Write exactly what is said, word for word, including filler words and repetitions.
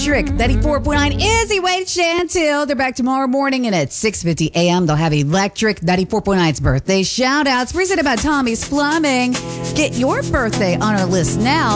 Electric. ninety-four point nine Izzy, Wade, Chantil. They're back tomorrow morning, and at six fifty a.m. they'll have Electric ninety-four point nine's birthday shout-outs presented by Tommy's Plumbing. Get your birthday on our list now.